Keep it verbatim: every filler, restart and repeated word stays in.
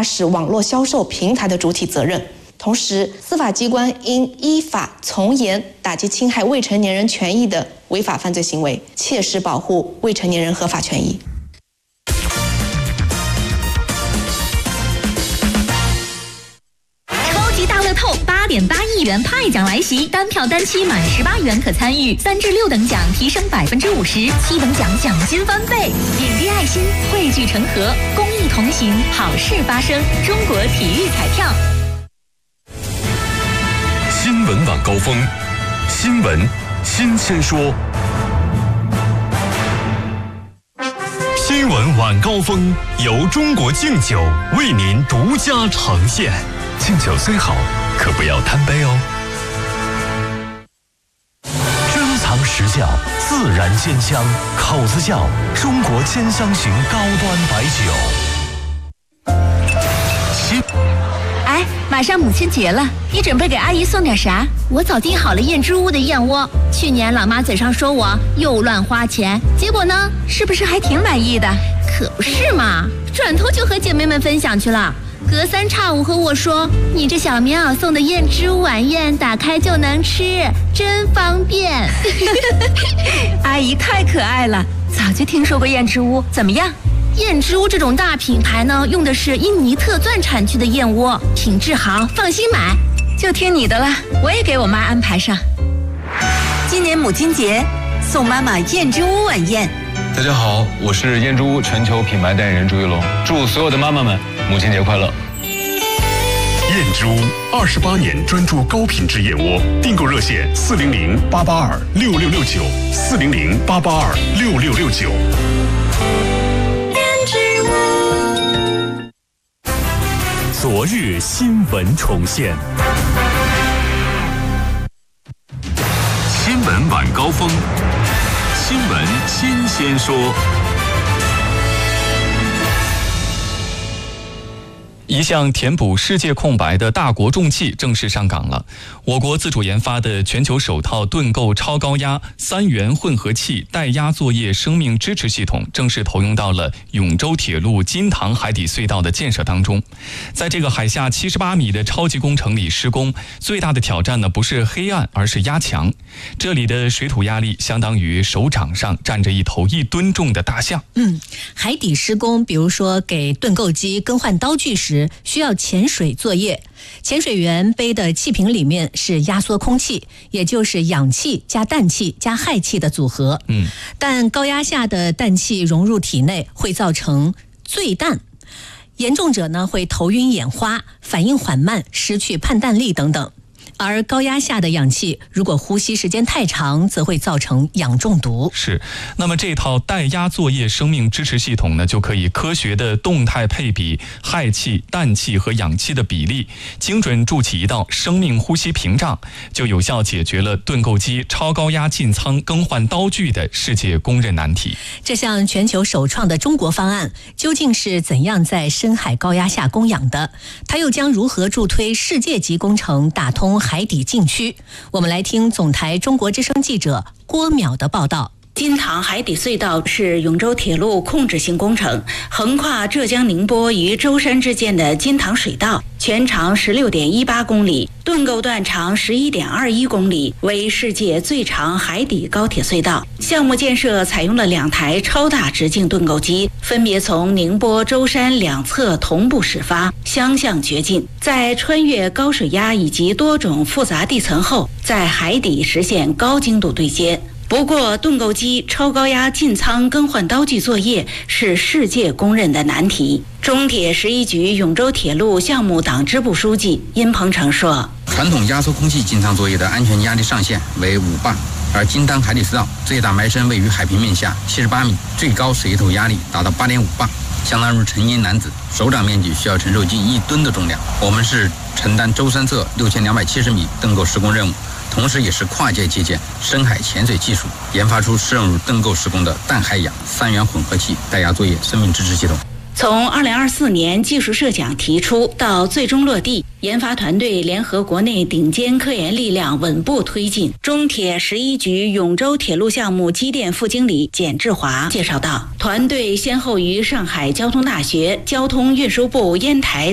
是网络销售平台的主体责任。同时，司法机关应依法从严打击侵害未成年人权益的违法犯罪行为，切实保护未成年人合法权益。 超级大乐透八点八亿元派奖来袭，单票单期满十八元可参与，三至六等奖提升百分之五十，七等奖奖金翻倍，点滴爱心，汇聚成河，公益同行，好事发生。中国体育彩票。 新闻晚高峰，新闻新鲜说。新闻晚高峰由中国敬酒为您独家呈现。敬酒虽好，可不要贪杯哦。珍藏实窖，自然鲜香，口子窖中国兼香型高端白酒。新。 哎，马上母亲节了，你准备给阿姨送点啥？我早订好了燕之屋的燕窝。去年老妈嘴上说我又乱花钱，结果呢，是不是还挺满意的？可不是嘛，转头就和姐妹们分享去了。隔三差五和我说，你这小棉袄送的燕之屋晚宴，打开就能吃，真方便。 阿姨太可爱了，早就听说过燕之屋，怎么样？ 燕之屋这种大品牌呢，用的是印尼特钻产区的燕窝，品质好，放心买。 就听你的了，我也给我妈安排上。今年母亲节，送妈妈燕之屋晚宴。 大家好，我是燕之屋全球品牌代言人朱一龙，祝所有的妈妈们母亲节快乐。 燕之屋二十八年专注高品质燕窝，订购热线四零零八八二六六六九四零零八八二六六六九。昨日新闻重现，新闻晚高峰，新闻新鲜说。 一项填补世界空白的大国重器正式上岗了。我国自主研发的全球首套盾构超高压三元混合气带压作业生命支持系统正式投用到了永州铁路金塘海底隧道的建设当中。在这个海下七十八米的超级工程里施工，最大的挑战呢不是黑暗，而是压强。这里的水土压力相当于手掌上站着一头一吨重的大象。 嗯，海底施工，比如说给盾构机更换刀具时，需要潜水作业，潜水员背的气瓶里面是压缩空气，也就是氧气加氮气加氦气的组合。 嗯， 但高压下的氮气融入体内会造成醉氮，严重者呢会头晕眼花、反应缓慢、失去判断力等等。而高压下的氧气如果呼吸时间太长，则会造成氧中毒。 是，那么这套带压作业生命支持系统呢，就可以科学的动态配比氦气、氮气和氧气的比例，精准筑起一道生命呼吸屏障，就有效解决了盾构机超高压进舱更换刀具的世界公认难题。 这项全球首创的中国方案究竟是怎样在深海高压下供氧的？它又将如何助推世界级工程打通海底禁区？我们来听总台中国之声记者郭淼的报道。 金塘海底隧道是永州铁路控制性工程，横跨浙江宁波与舟山之间的金塘水道，全长 十六点一八公里，盾构段长 十一点二一公里，为世界最长海底高铁隧道。项目建设采用了两台超大直径盾构机，分别从宁波、舟山两侧同步始发，相向绝进，在穿越高水压以及多种复杂地层后，在海底实现高精度对接。不过，盾构机超高压进舱更换刀具作业是世界公认的难题。中铁十一局永州铁路项目党支部书记殷鹏程说：“ 传统压缩空气进舱作业的安全压力上限为五磅，而金塘海底隧道最大埋深位于海平面下七十八米，最高水头压力达到八点五磅，相当于成年男子手掌面积需要承受近一吨的重量。我们是承担舟山侧六千两百七十米盾构施工任务。”同时也是跨界借鉴深海潜水技术，研发出适用于盾构施工的氮氦氧三元混合气带压作业生命支持系统。 从二零二四年技术设想提出到最终落地，研发团队联合国内顶尖科研力量稳步推进。中铁十一局永州铁路项目机电副经理简志华介绍道，团队先后于上海交通大学、交通运输部烟台